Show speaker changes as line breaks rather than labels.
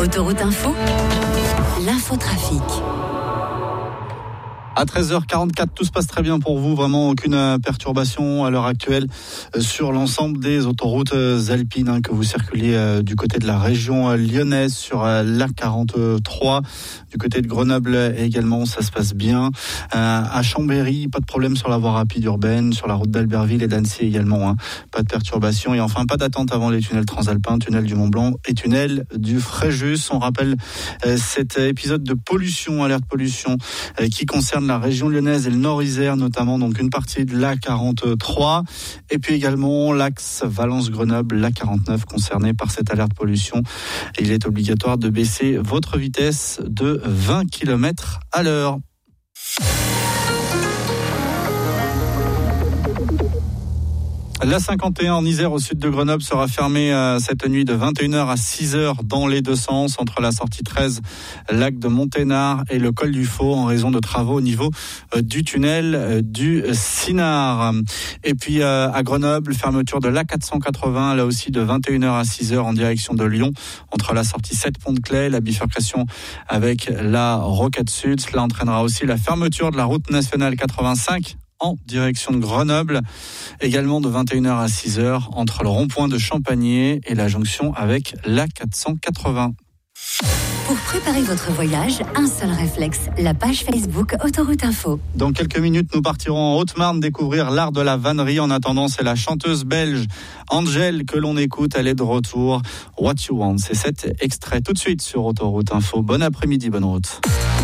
Autoroute Info, l'infotrafic.
À 13h44, tout se passe très bien pour vous. Vraiment aucune perturbation à l'heure actuelle sur l'ensemble des autoroutes alpines que vous circuliez du côté de la région lyonnaise sur l'A43. Du côté de Grenoble également, ça se passe bien. À Chambéry, pas de problème sur la voie rapide urbaine, sur la route d'Albertville et d'Annecy également. Pas de perturbation et enfin pas d'attente avant les tunnels transalpins, tunnel du Mont-Blanc et tunnel du Fréjus. On rappelle cet épisode de pollution, alerte pollution, qui concerne la région lyonnaise et le Nord-Isère notamment, donc une partie de l'A43 et puis également l'axe Valence-Grenoble, l'A49 concerné par cette alerte pollution. Il est obligatoire de baisser votre vitesse de 20 km à l'heure. La 51 en Isère au sud de Grenoble sera fermée cette nuit de 21h à 6h dans les deux sens entre la sortie 13 lac de Monténard et le col du Faux en raison de travaux au niveau du tunnel du Sinard. Et puis à Grenoble, fermeture de l'A480 là aussi de 21h à 6h en direction de Lyon entre la sortie 7 Pont de Claye, la bifurcation avec la Rocade Sud. Cela entraînera aussi la fermeture de la route nationale 85 en direction de Grenoble, également de 21h à 6h entre le rond-point de Champagné et la jonction avec l'A480.
Pour préparer votre voyage, un seul réflexe, la page Facebook Autoroute Info.
Dans quelques minutes, nous partirons en Haute-Marne découvrir l'art de la vannerie. En attendant, c'est la chanteuse belge Angèle que l'on écoute. Elle est de retour. What You Want, c'est cet extrait tout de suite sur Autoroute Info. Bon après-midi, bonne route.